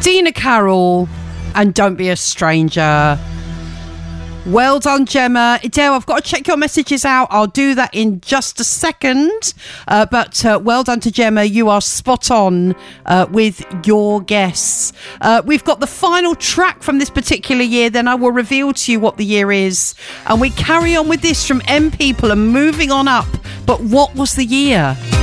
Tina Carroll and Don't Be a Stranger. Well done, Gemma. Adele, I've got to check your messages out. I'll do that in just a second. But well done to Gemma. You are spot on with your guests. We've got the final track from this particular year. Then I will reveal to you what the year is. And we carry on with this from M People and moving on up. But what was the year?